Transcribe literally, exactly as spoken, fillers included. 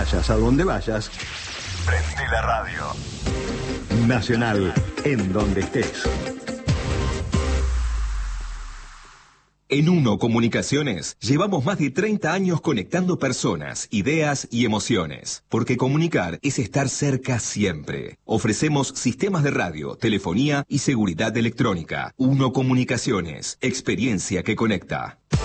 Vayas a donde vayas, prende la radio. Nacional, en donde estés. En Uno Comunicaciones llevamos más de treinta años conectando personas, ideas y emociones, porque comunicar es estar cerca siempre. Ofrecemos sistemas de radio, telefonía y seguridad electrónica. Uno Comunicaciones, experiencia que conecta.